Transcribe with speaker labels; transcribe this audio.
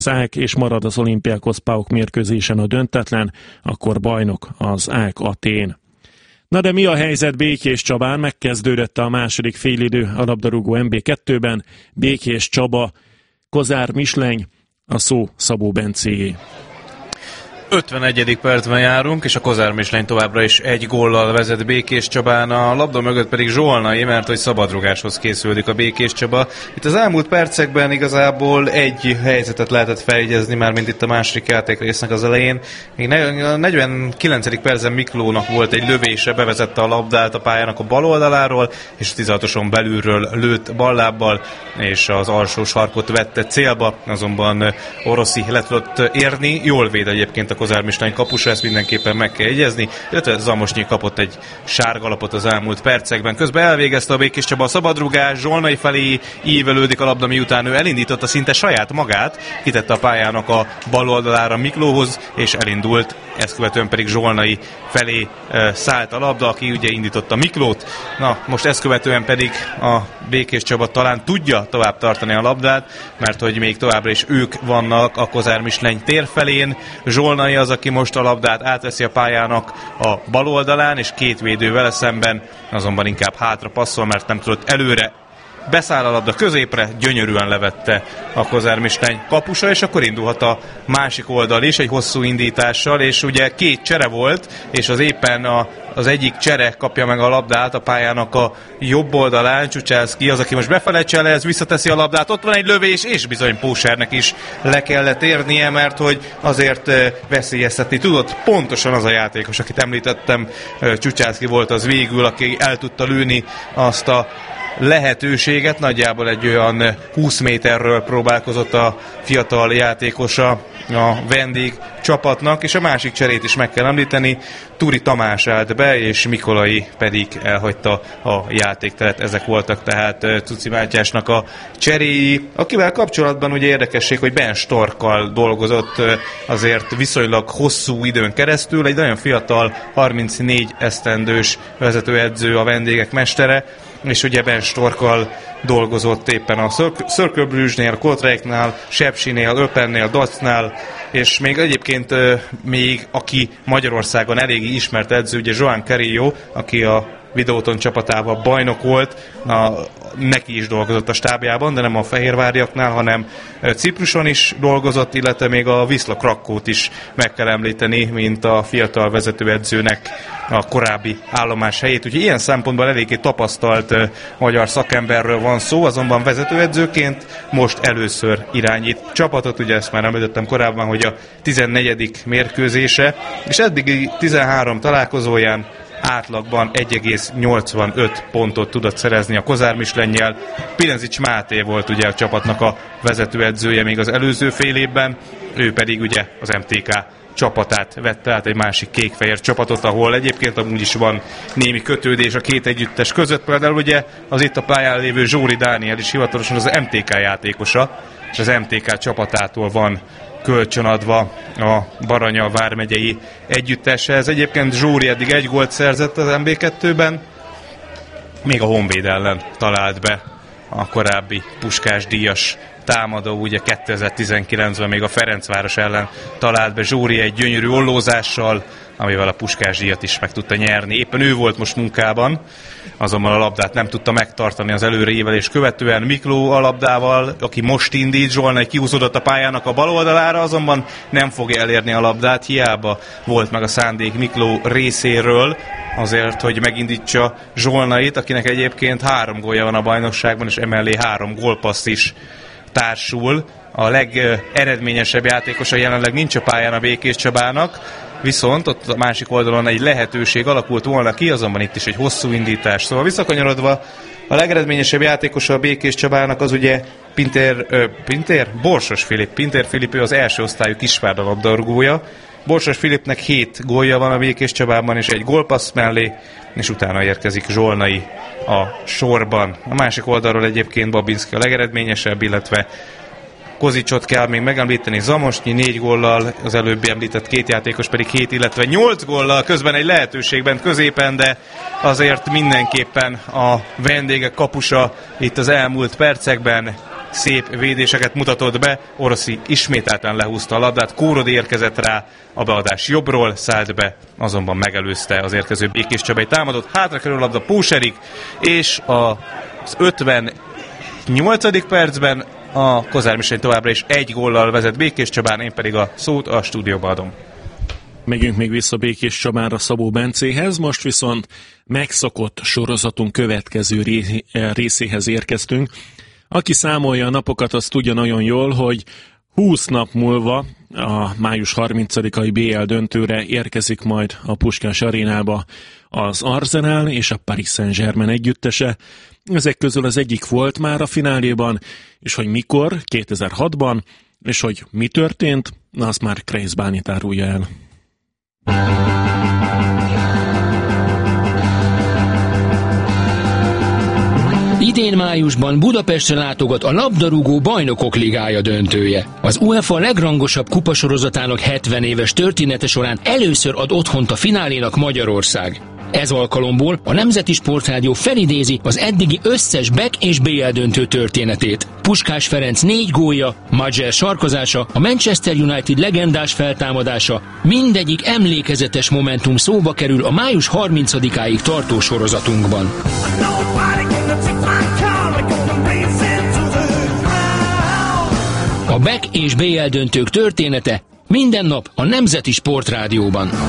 Speaker 1: AEK és marad az Olympiakos PAOK mérkőzésen a döntetlen, akkor bajnok az AEK Atén. Na de mi a helyzet Békés Csabán? Megkezdődött a második félidő a labdarúgó MB2-ben. Békés Csaba, Kozár Misleny, a szó Szabó Bencéjé.
Speaker 2: 51. percben járunk, és a Kozár Misleny továbbra is egy góllal vezet Békés Csabán, a labda mögött pedig Zsolnai, mert hogy szabadrugáshoz készüldik a Békés Csaba. Itt az elmúlt percekben igazából egy helyzetet lehetett feljegyezni, már mint itt a második játékrésznek az elején. Még a 49. percben Miklónak volt egy lövése, bevezette a labdát a pályának a bal oldaláról, és 16-oson belülről lőtt ballábbal, és az alsó sarkot vette célba, azonban Oroszi le tudott érni. Jól véd egyébként a Kozár Misleny kapusa, ezt mindenképpen meg kell jegyezni, illetve Zamosnyi kapott egy sárgalapot az elmúlt percekben. Közben elvégezte a Békés Csaba a szabadrugás, Zsolnai felé ívelődik a labda, miután ő elindította szinte saját magát, kitette a pályának a bal oldalára Miklóhoz, és elindult, ezt követően pedig Zsolnai felé szállt a labda, aki ugye indította Miklót. Na, most ezt követően pedig a Békés Csaba talán tudja tovább tartani a labdát, mert hogy még továbbra is ők vannak a Kozár Misleny tér felén. Zsolnai az, aki most a labdát átveszi a pályának a bal oldalán, és két védő vele szemben, azonban inkább hátra passzol, mert nem tudott előre. Beszáll a labda középre, gyönyörűen levette a Kozár Misleny kapusa, és akkor indulhat a másik oldal is egy hosszú indítással, és ugye két csere volt, és az éppen az egyik csere kapja meg a labdát a pályának a jobb oldalán, Csucsászki az, aki most befele cselez, visszateszi a labdát, ott van egy lövés, és bizony Pósernek is le kellett érnie, mert hogy azért veszélyeztetni tudott. Pontosan az a játékos, akit említettem, Csucsászki volt az végül, aki el tudta lőni azt a lehetőséget, nagyjából egy olyan 20 méterről próbálkozott a fiatal játékosa a vendég csapatnak, és a másik cserét is meg kell említeni, Turi Tamás állt be, és Mikolai pedig elhagyta a játékteret. Ezek voltak tehát Cuci Mátyásnak a cseréi, akivel kapcsolatban ugye érdekesség, hogy Ben Storkkal dolgozott azért viszonylag hosszú időn keresztül, egy nagyon fiatal, 34 esztendős vezetőedző a vendégek mestere, és ugye Ben Storkkal dolgozott éppen a Circle Bruges-nél, Kortrijknál, Sepsinél, Öpennél, Dacnál, és még egyébként aki Magyarországon eléggé ismert edző, ugye Joan Carrillo, aki a Videóton csapatával bajnok volt, neki is dolgozott a stábjában, de nem a fehérváriaknál, hanem Cipruson is dolgozott, illetve még a Wisla Krakót is meg kell említeni, mint a fiatal vezetőedzőnek a korábbi állomás helyét. Úgyhogy ilyen szempontból eléggé tapasztalt magyar szakemberről van szó, azonban vezetőedzőként most először irányít csapatot, ugye ezt már említettem korábban, hogy a 14. mérkőzése, és eddigi 13 találkozóján átlagban 1,85 pontot tudott szerezni a Kozár Mislennyel. Pilenzics Máté volt ugye a csapatnak a vezetőedzője még az előző fél évben, ő pedig ugye az MTK csapatát vette át, egy másik kék-fehér csapatot, ahol egyébként amúgy is van némi kötődés a két együttes között. Például ugye az itt a pályán lévő Zsóri Dániel is hivatalosan az MTK játékosa, és az MTK csapatától van kölcsönadva a Baranya vármegyei együtteshez. Egyébként Zsóri eddig egy gólt szerzett az MB2-ben, még a Honvéd ellen talált be a korábbi Puskás díjas támadó, ugye 2019-ben még a Ferencváros ellen talált be Zsóri egy gyönyörű ollózással, amivel a Puskás díjat is meg tudta nyerni. Éppen ő volt most munkában, azonban a labdát nem tudta megtartani az előreévelés követően. Mikló a labdával, aki most indít, Zsolnai kihúzódott a pályának a bal oldalára, azonban nem fogja elérni a labdát, hiába volt meg a szándék Mikló részéről, azért, hogy megindítsa Zsolnait, akinek egyébként 3 gólja van a bajnokságban, és emellé 3 gólpaszt is társul. A legeredményesebb játékosa jelenleg nincs a pályán a Békés Csabának, viszont ott a másik oldalon egy lehetőség alakult volna ki, azonban itt is egy hosszú indítás. Szóval visszakanyarodva, a legeredményesebb játékosa a Békés Csabának az ugye Borsos Filip. Pintér Filip, ő az első osztályú Kisvárda labdarúgója. Borsos Filipnek 7 gólja van a Békés Csabában, és egy gólpassz mellé, és utána érkezik Zsolnai a sorban. A másik oldalról egyébként Babinszki a legeredményesebb, illetve Kozicsot kell még megemlíteni, Zamosnyi 4 góllal, az előbbi említett két játékos pedig 7, illetve 8 góllal, közben egy lehetőségben középen, de azért mindenképpen a vendégek kapusa itt az elmúlt percekben szép védéseket mutatott be. Oroszi ismételten lehúzta a labdát, Kórodi érkezett rá, a beadás jobbról szállt be, azonban megelőzte az érkező Békés Csabai támadót, hátra kerül a labda Póserig, és az 58. percben a Kozár Misleny továbbra is 1 góllal vezet Békés Csabán, én pedig a szót a stúdióba adom.
Speaker 1: Megyünk még vissza Békés Csabára Szabó Bencéhez, most viszont megszokott sorozatunk következő részéhez érkeztünk. Aki számolja a napokat, az tudja nagyon jól, hogy 20 nap múlva a május 30-ai BL döntőre érkezik majd a Puskás Arénába az Arsenal és a Paris Saint-Germain együttese. Ezek közül az egyik volt már a fináléban, és hogy mikor, 2006-ban, és hogy mi történt, na azt már Kreisz Bálint árulja el.
Speaker 3: Idén májusban Budapestre látogat a labdarúgó Bajnokok Ligája döntője. Az UEFA legrangosabb kupasorozatának 70 éves története során először ad otthont a finálénak Magyarország. Ez alkalomból a Nemzeti Sportrádió felidézi az eddigi összes BEK és BL döntő történetét. Puskás Ferenc 4 gólja, Magyar sarkozása, a Manchester United legendás feltámadása, mindegyik emlékezetes momentum szóba kerül a május 30-áig tartó sorozatunkban. A BEK és BL döntők története minden nap a Nemzeti Sportrádióban.